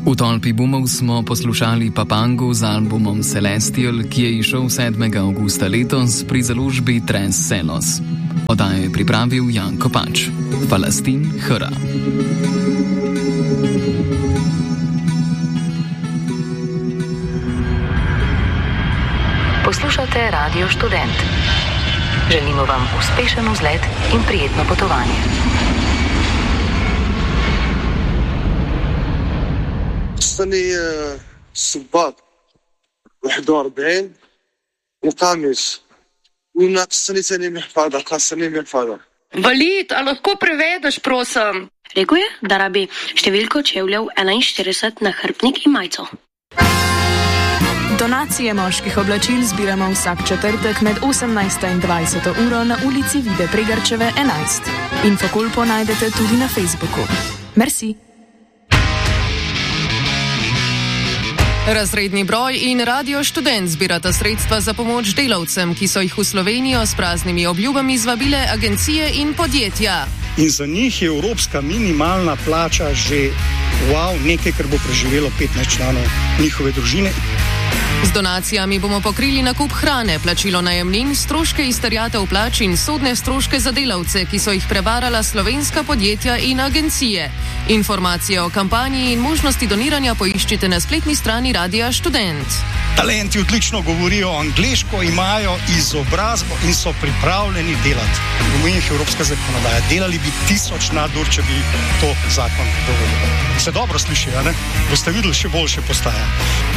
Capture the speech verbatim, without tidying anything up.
V tolpi bumov smo poslušali Papangu z albumom Celestial, ki je izšel sedmega avgusta letos pri založbi Tres Celos. Oddajo je pripravil Jan Kopač. Falastin Hra. Poslušate Radio Študent. Želimo vam uspešen vzlet in prijetno potovanje. خصني الصباط واحد وأربعين وقميص وناقصني ثاني محفظة خاصني محفظة. Valid, a lahko prevedeš, prosim? Rekel je, da rabi številko čevljev enainštirideset na hrbtnik in majico. Donacije moških oblačil zbiramo vsak četrtek med osemnajsto in dvajseto uro na ulici Vide Pregarčeve enajst. Infokolpo najdete tudi na Facebooku. Merci. Razredni broj in Radio Študent zbirata sredstva za pomoč delavcem, ki so jih v Slovenijo s praznimi obljubami zvabile agencije in podjetja. In za njih je evropska minimalna plača že wow, nekaj, kar bo preživelo petnajst članov njihove družine. Z donacijami bomo pokrili nakup hrane, plačilo najemnin, stroške izterjatev plač in sodne stroške za delavce, ki so jih prevarala slovenska podjetja in agencije. Informacije o kampanji in možnosti doniranja poiščite na spletni strani Radia Študent. Talenti odlično govorijo angleško, imajo izobrazbo in so pripravljeni delati. V mojih evropska zakonodaja. Delali bi tisoč nadur, če bi to zakon dovolil. Se dobro sliši, a ne? Boste videli, še boljše postaja.